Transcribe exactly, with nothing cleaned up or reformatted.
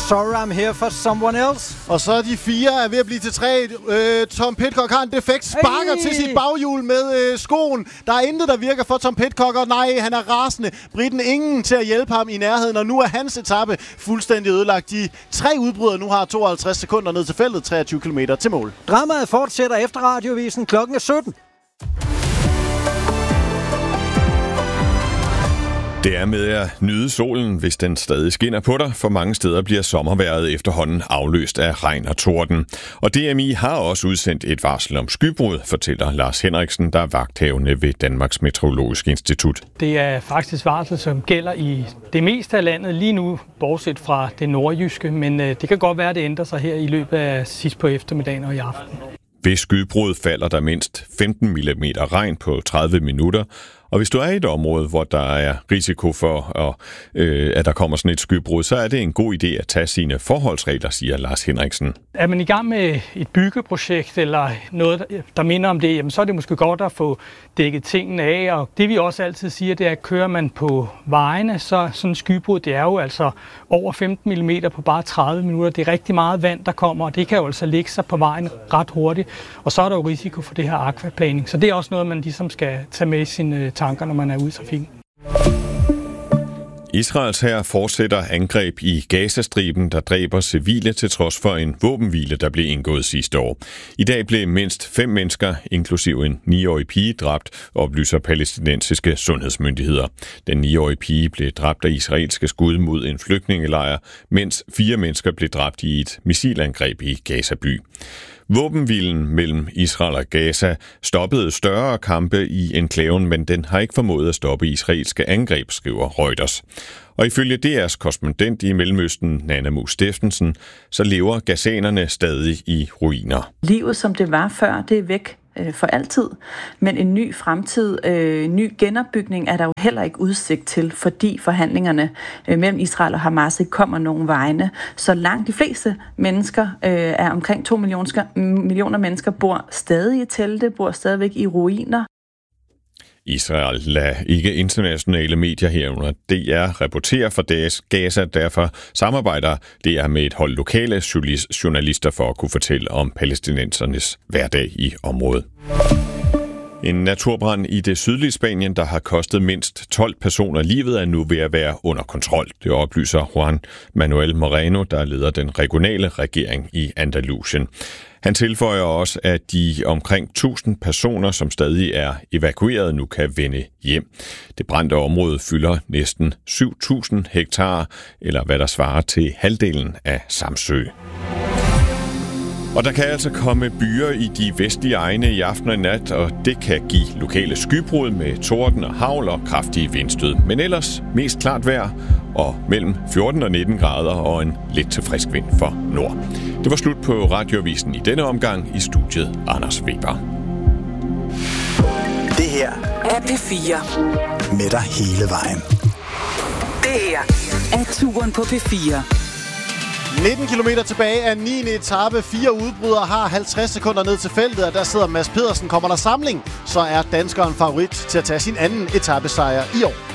Sorry I'm here for someone else. Og så de fire er ved at blive til tre. Øh, Tom Pidcock har en defekt, sparker hey. til sit baghjul med øh, skoen. Der er intet, der virker for Tom Pidcock, og nej, han er rasende. Britten ingen til at hjælpe ham i nærheden, og nu er hans etape fuldstændig ødelagt. De tre udbrydere nu har tooghalvtreds sekunder ned til feltet, treogtyve kilometer til mål. Dramaet fortsætter efter radiovisen. Klokken er sytten. Det er med at nyde solen, hvis den stadig skinner på dig, for mange steder bliver sommervejret efterhånden afløst af regn og torden. Og D M I har også udsendt et varsel om skybrud, fortæller Lars Henriksen, der er vagthavende ved Danmarks Meteorologiske Institut. Det er faktisk varsel, som gælder i det meste af landet lige nu, bortset fra det nordjyske, men det kan godt være, at det ændrer sig her i løbet af sidst på eftermiddagen og i aften. Ved skybrud falder der mindst femten millimeter regn på tredive minutter, og hvis du er i et område, hvor der er risiko for, at, øh, at der kommer sådan et skybrud, så er det en god idé at tage sine forholdsregler, siger Lars Henriksen. Er man i gang med et byggeprojekt eller noget, der minder om det, jamen, så er det måske godt at få dækket tingene af. Og det vi også altid siger, det er, at kører man på vejene, så sådan en skybrud, det er jo altså over femten millimeter på bare tredive minutter. Det er rigtig meget vand, der kommer, og det kan jo altså lægge sig på vejen ret hurtigt. Og så er der jo risiko for det her aquaplaning. Så det er også noget, man ligesom skal tage med i sine tanker, når man er ude i trafikken. Israels hær fortsætter angreb i Gazastriben, der dræber civile til trods for en våbenhvile, der blev indgået sidste år. I dag blev mindst fem mennesker, inklusive en niårig pige, dræbt, oplyser palæstinensiske sundhedsmyndigheder. Den niårige pige blev dræbt af israelske skud mod en flygtningelejr, mens fire mennesker blev dræbt i et missilangreb i Gaza-by. Våbenhvilen mellem Israel og Gaza stoppede større kampe i enklaven, men den har ikke formået at stoppe israelske angreb, skriver Reuters. Og ifølge D R's korrespondent i Mellemøsten, Nana Mu Steffensen, så lever gazanerne stadig i ruiner. Livet, som det var før, det er væk for altid, men en ny fremtid, øh, en ny genopbygning er der jo heller ikke udsigt til, fordi forhandlingerne øh, mellem Israel og Hamas ikke kommer nogen vegne. Så langt de fleste mennesker, øh, er omkring to millioner, millioner mennesker, bor stadig i telte, bor stadigvæk i ruiner. Israel lader ikke internationale medier herunder D R rapportere for Gaza, derfor samarbejder D R med et hold lokale journalister for at kunne fortælle om palæstinensernes hverdag i området. En naturbrand i det sydlige Spanien, der har kostet mindst tolv personer livet, er nu ved at være under kontrol. Det oplyser Juan Manuel Moreno, der leder den regionale regering i Andalusien. Han tilføjer også, at de omkring tusind personer, som stadig er evakueret, nu kan vende hjem. Det brændte område fylder næsten syv tusind hektar, eller hvad der svarer til halvdelen af Samsø. Og der kan altså komme byer i de vestlige egne i aften og nat, og det kan give lokale skybrud med torden og hagl og kraftige vindstød. Men ellers mest klart vejr og mellem fjorten og nitten grader og en lidt til frisk vind for nord. Det var slut på Radioavisen i denne omgang. I studiet Anders Weber. Det her er P fire. Med dig hele vejen. Det her er turen på P fire. nitten kilometer tilbage af niende etape. Fire udbrydere har halvtreds sekunder ned til feltet, og der sidder Mads Pedersen. Kommer der samling, så er danskeren favorit til at tage sin anden etapesejr i år.